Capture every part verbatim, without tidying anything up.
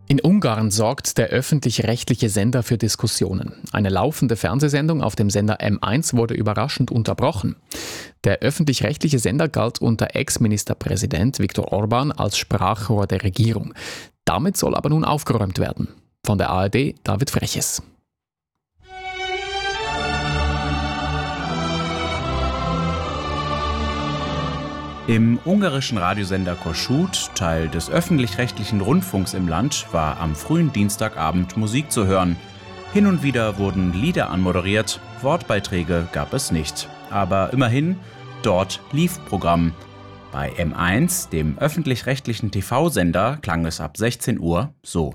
In Ungarn sorgt der öffentlich-rechtliche Sender für Diskussionen. Eine laufende Fernsehsendung auf dem Sender M eins wurde überraschend unterbrochen. Der öffentlich-rechtliche Sender galt unter Ex-Ministerpräsident Viktor Orbán als Sprachrohr der Regierung. Damit soll aber nun aufgeräumt werden. Von der A R D David Freches. Im ungarischen Radiosender Kossuth, Teil des öffentlich-rechtlichen Rundfunks im Land, war am frühen Dienstagabend Musik zu hören. Hin und wieder wurden Lieder anmoderiert, Wortbeiträge gab es nicht. Aber immerhin, dort lief Programm. Bei M eins, dem öffentlich-rechtlichen T V-Sender, klang es ab sechzehn Uhr so.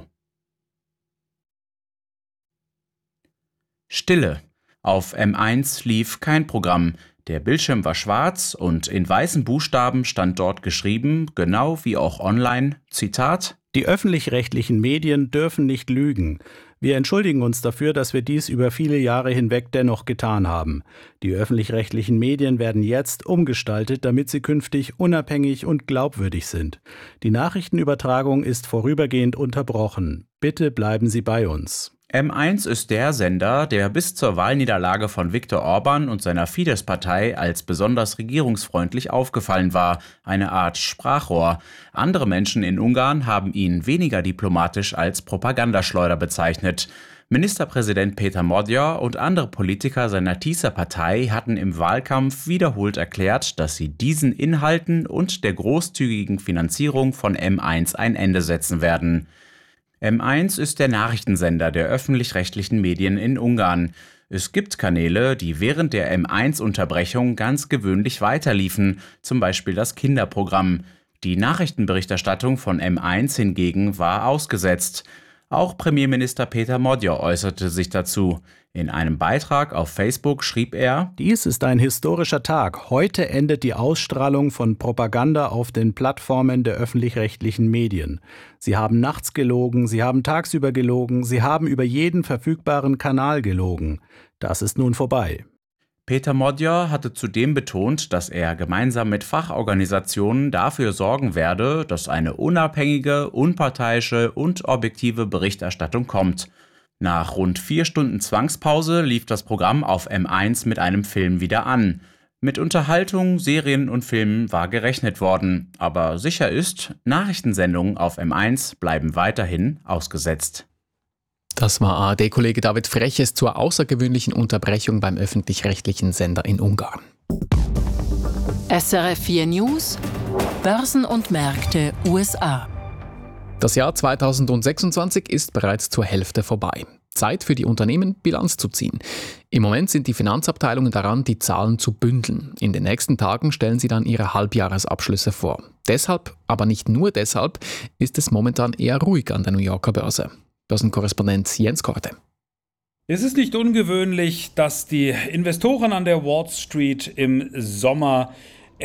Stille. Auf M eins lief kein Programm. Der Bildschirm war schwarz und in weißen Buchstaben stand dort geschrieben, genau wie auch online, Zitat: Die öffentlich-rechtlichen Medien dürfen nicht lügen. Wir entschuldigen uns dafür, dass wir dies über viele Jahre hinweg dennoch getan haben. Die öffentlich-rechtlichen Medien werden jetzt umgestaltet, damit sie künftig unabhängig und glaubwürdig sind. Die Nachrichtenübertragung ist vorübergehend unterbrochen. Bitte bleiben Sie bei uns. M eins ist der Sender, der bis zur Wahlniederlage von Viktor Orbán und seiner Fidesz-Partei als besonders regierungsfreundlich aufgefallen war, eine Art Sprachrohr. Andere Menschen in Ungarn haben ihn weniger diplomatisch als Propagandaschleuder bezeichnet. Ministerpräsident Péter Magyar und andere Politiker seiner Tisza-Partei hatten im Wahlkampf wiederholt erklärt, dass sie diesen Inhalten und der großzügigen Finanzierung von M eins ein Ende setzen werden. M eins ist der Nachrichtensender der öffentlich-rechtlichen Medien in Ungarn. Es gibt Kanäle, die während der M eins Unterbrechung ganz gewöhnlich weiterliefen, zum Beispiel das Kinderprogramm. Die Nachrichtenberichterstattung von M eins hingegen war ausgesetzt. Auch Premierminister Péter Magyar äußerte sich dazu. In einem Beitrag auf Facebook schrieb er: Dies ist ein historischer Tag. Heute endet die Ausstrahlung von Propaganda auf den Plattformen der öffentlich-rechtlichen Medien. Sie haben nachts gelogen, sie haben tagsüber gelogen, sie haben über jeden verfügbaren Kanal gelogen. Das ist nun vorbei. Péter Magyar hatte zudem betont, dass er gemeinsam mit Fachorganisationen dafür sorgen werde, dass eine unabhängige, unparteiische und objektive Berichterstattung kommt. Nach rund vier Stunden Zwangspause lief das Programm auf M eins mit einem Film wieder an. Mit Unterhaltung, Serien und Filmen war gerechnet worden. Aber sicher ist, Nachrichtensendungen auf M eins bleiben weiterhin ausgesetzt. Das war A R D-Kollege David Freches zur außergewöhnlichen Unterbrechung beim öffentlich-rechtlichen Sender in Ungarn. S R F vier News, Börsen und Märkte U S A. Das Jahr zweitausendsechsundzwanzig ist bereits zur Hälfte vorbei. Zeit für die Unternehmen, Bilanz zu ziehen. Im Moment sind die Finanzabteilungen daran, die Zahlen zu bündeln. In den nächsten Tagen stellen sie dann ihre Halbjahresabschlüsse vor. Deshalb, aber nicht nur deshalb, ist es momentan eher ruhig an der New Yorker Börse. Börsenkorrespondent Jens Korte. Es ist nicht ungewöhnlich, dass die Investoren an der Wall Street im Sommer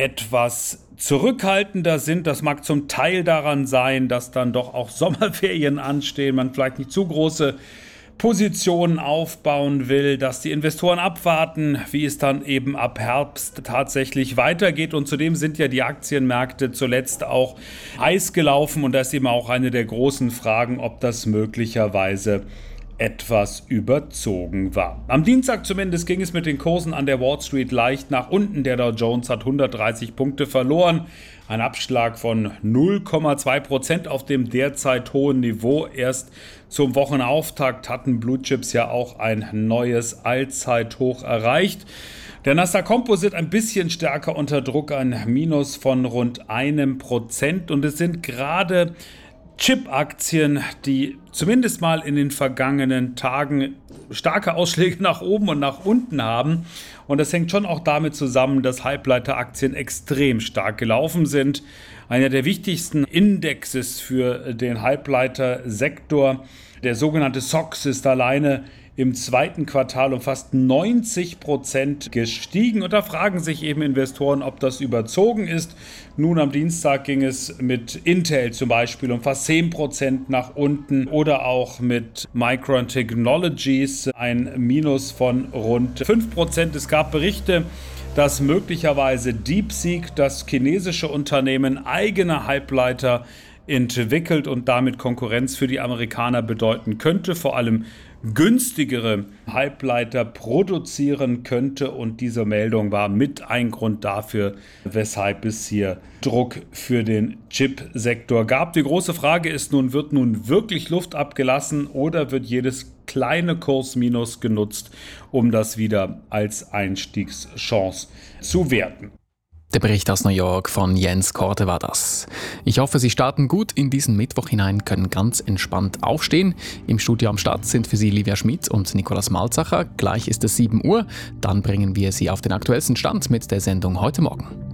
etwas zurückhaltender sind. Das mag zum Teil daran sein, dass dann doch auch Sommerferien anstehen, man vielleicht nicht zu große Positionen aufbauen will, dass die Investoren abwarten, wie es dann eben ab Herbst tatsächlich weitergeht. Und zudem sind ja die Aktienmärkte zuletzt auch heiß gelaufen. Und das ist eben auch eine der großen Fragen, ob das möglicherweise etwas überzogen war. Am Dienstag zumindest ging es mit den Kursen an der Wall Street leicht nach unten. Der Dow Jones hat hundertdreißig Punkte verloren. Ein Abschlag von null Komma zwei Prozent auf dem derzeit hohen Niveau. Erst zum Wochenauftakt hatten Blue Chips ja auch ein neues Allzeithoch erreicht. Der Nasdaq Composite ein bisschen stärker unter Druck, ein Minus von rund einem Prozent. Und es sind gerade Chip-Aktien, die zumindest mal in den vergangenen Tagen starke Ausschläge nach oben und nach unten haben. Und das hängt schon auch damit zusammen, dass Halbleiteraktien extrem stark gelaufen sind. Einer der wichtigsten Indexes für den Halbleitersektor, der sogenannte S O X, ist alleine im zweiten Quartal um fast neunzig Prozent gestiegen. Und da fragen sich eben Investoren, ob das überzogen ist. Nun am Dienstag ging es mit Intel zum Beispiel um fast zehn Prozent nach unten oder auch mit Micron Technologies ein Minus von rund fünf Prozent. Es gab Berichte, dass möglicherweise DeepSeek, das chinesische Unternehmen, eigene Halbleiter entwickelt und damit Konkurrenz für die Amerikaner bedeuten könnte, vor allem günstigere Halbleiter produzieren könnte. Und diese Meldung war mit ein Grund dafür, weshalb es hier Druck für den Chipsektor gab. Die große Frage ist nun, wird nun wirklich Luft abgelassen oder wird jedes kleine Kursminus genutzt, um das wieder als Einstiegschance zu werten? Der Bericht aus New York von Jens Korte war das. Ich hoffe, Sie starten gut in diesen Mittwoch hinein, können ganz entspannt aufstehen. Im Studio am Start sind für Sie Livia Schmid und Nikolaus Malzacher. Gleich ist es sieben Uhr. Dann bringen wir Sie auf den aktuellsten Stand mit der Sendung Heute Morgen.